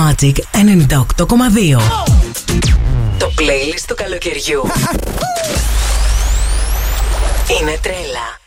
Magic 98,2. Το playlist του καλοκαιριού. Είναι τρέλα.